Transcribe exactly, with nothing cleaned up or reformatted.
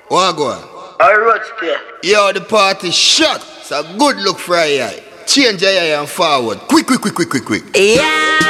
Wagwan. I wrote there. Yo, the party shot. It's a good look for a eye. Change your eye and forward. Quick, quick, quick, quick, quick, quick. Yeah.